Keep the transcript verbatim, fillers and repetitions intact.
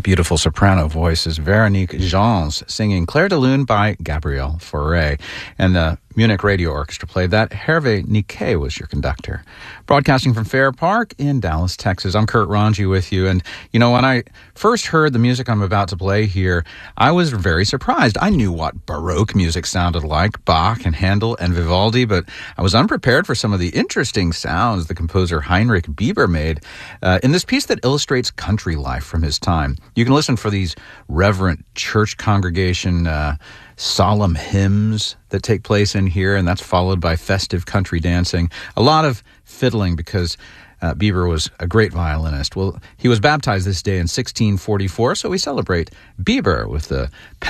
beautiful soprano voice is Veronique Jans singing Clair de Lune by Gabriel Fauré. And the Munich Radio Orchestra played that. Hervé Niquet was your conductor. Broadcasting from Fair Park in Dallas, Texas. I'm Kurt Ranji with you. And, you know, when I first heard the music I'm about to play here, I was very surprised. I knew what Baroque music sounded like, Bach and Handel and Vivaldi, but I was unprepared for some of the interesting sounds the composer Heinrich Bieber made uh, in this piece that illustrates country life from his time. You can listen for these reverent church congregation uh, solemn hymns that take place in here, and that's followed by festive country dancing. A lot of fiddling because uh, Bieber was a great violinist. Well, he was baptized this day in sixteen forty-four, so we celebrate Bieber with the